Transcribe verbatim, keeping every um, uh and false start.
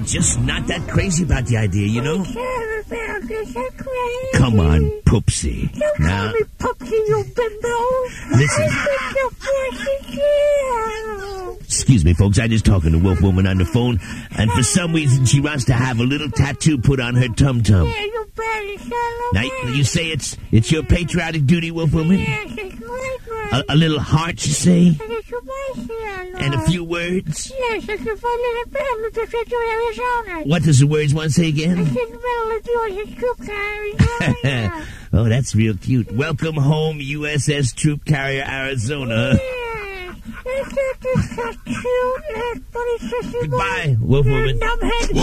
just not that crazy about the idea, you know? Crazy. Come on, Poopsie. Don't Now, call me Poopsie, you bimbo. listen. I think your voice is here. Excuse me, folks. I just talking to Wolf Woman on the phone, and for some reason she wants to have a little tattoo put on her tum tum. Yeah, you better shut Now, up. you say it's it's your patriotic duty, Wolf Woman? Yes, it's my A, a little heart, you say, And it's your voice here, and a few words. Yes, it's a fun little family picture to Arizona. What does the words want to say It's again? in the middle of Georgia's troop carrier. Oh, that's real cute. Welcome home, U S S Troop Carrier, Arizona. Yeah, it's just so cute. Everybody says Goodbye, Wolf Woman. Numbhead.